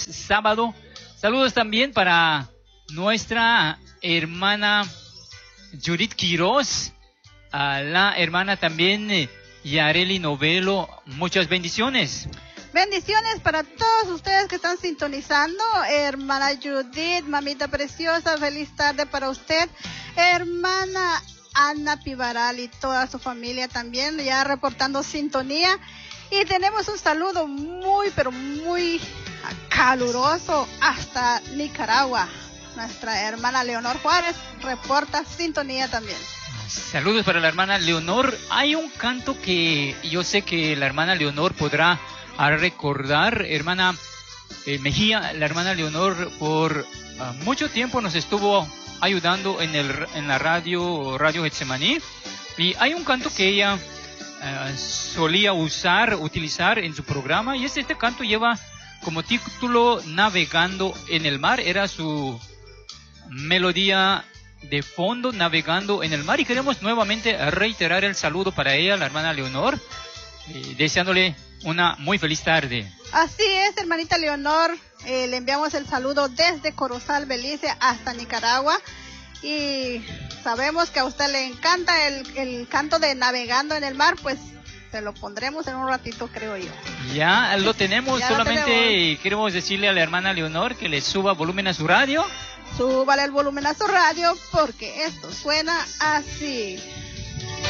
sábado. Saludos también para nuestra hermana Judith Quiroz, a la hermana también Yareli Novelo. Muchas bendiciones. Bendiciones para todos ustedes que están sintonizando. Hermana Judith, mamita preciosa, feliz tarde para usted. Hermana Ana Pivaral y toda su familia también, ya reportando sintonía. Y tenemos un saludo muy, pero muy caluroso hasta Nicaragua. Nuestra hermana Leonor Juárez reporta sintonía también. Saludos para la hermana Leonor. Hay un canto que yo sé que la hermana Leonor podrá recordar. Hermana Mejía, la hermana Leonor por mucho tiempo nos estuvo ayudando en la radio Getsemaní, y hay un canto que ella solía utilizar en su programa, y este canto lleva como título Navegando en el Mar. Era su melodía de fondo, Navegando en el Mar, y queremos nuevamente reiterar el saludo para ella, la hermana Leonor, deseándole una muy feliz tarde. Así es, hermanita Leonor, le enviamos el saludo desde Corozal, Belice, hasta Nicaragua, y sabemos que a usted le encanta el canto de Navegando en el Mar, pues se lo pondremos en un ratito, creo yo. Ya lo tenemos, solamente queremos decirle a la hermana Leonor que le suba volumen a su radio. Súbale el volumen a su radio, porque esto suena así.